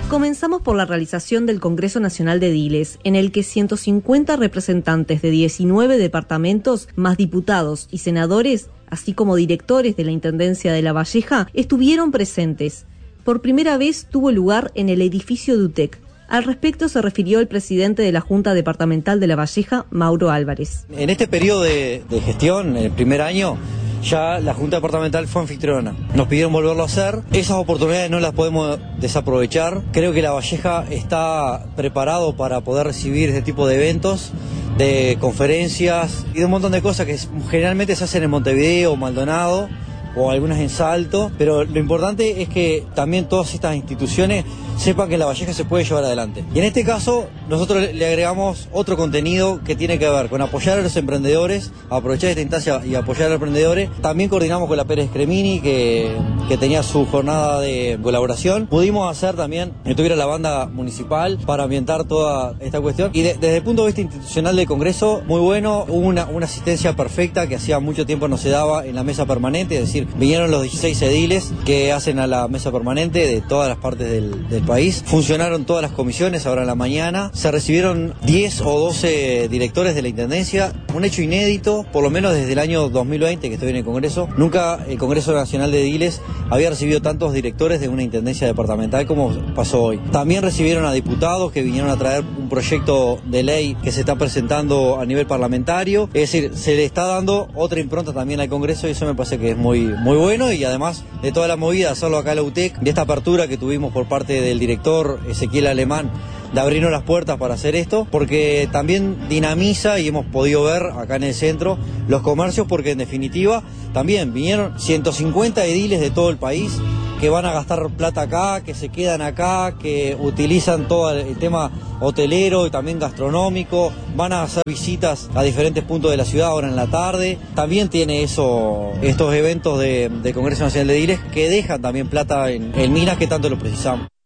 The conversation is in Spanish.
Comenzamos por la realización del Congreso Nacional de Ediles, en el que 150 representantes de 19 departamentos, más diputados y senadores, así como directores de la Intendencia de La Valleja, estuvieron presentes. Por primera vez tuvo lugar en el edificio de UTEC. Al respecto se refirió el presidente de la Junta Departamental de La Valleja, Mauro Álvarez. En este periodo de gestión, el primer año, ya la Junta Departamental fue anfitriona. Nos pidieron volverlo a hacer. Esas oportunidades no las podemos desaprovechar. Creo que La Valleja está preparado para poder recibir este tipo de eventos, de conferencias y de un montón de cosas que generalmente se hacen en Montevideo, Maldonado o algunas en Salto, pero lo importante es que también todas estas instituciones sepan que La Valleja se puede llevar adelante. Y en este caso, nosotros le agregamos otro contenido que tiene que ver con apoyar a los emprendedores, aprovechar esta instancia y apoyar a los emprendedores. También coordinamos con la Pérez Cremini, que tenía su jornada de colaboración. Pudimos hacer también que tuviera la banda municipal para ambientar toda esta cuestión. Y desde el punto de vista institucional del Congreso, muy bueno, hubo una asistencia perfecta que hacía mucho tiempo no se daba en la mesa permanente, es decir, vinieron los 16 ediles que hacen a la mesa permanente de todas las partes del país. Funcionaron todas las comisiones ahora en la mañana. Se recibieron 10 o 12 directores de la Intendencia. Un hecho inédito, por lo menos desde el año 2020 que estoy en el Congreso. Nunca el Congreso Nacional de Ediles había recibido tantos directores de una Intendencia departamental como pasó hoy. También recibieron a diputados que vinieron a traer un proyecto de ley que se está presentando a nivel parlamentario. Es decir, se le está dando otra impronta también al Congreso y eso me parece que es muy bueno, y además de toda la movida, hacerlo acá en la UTEC, de esta apertura que tuvimos por parte del director Ezequiel Alemán, de abrirnos las puertas para hacer esto, porque también dinamiza, y hemos podido ver acá en el centro, los comercios, porque en definitiva también vinieron 150 ediles de todo el país que van a gastar plata acá, que se quedan acá, que utilizan todo el tema hotelero y también gastronómico, van a hacer visitas a diferentes puntos de la ciudad ahora en la tarde. También tiene estos eventos de Congreso Nacional de Ediles que dejan también plata en minas que tanto lo precisamos.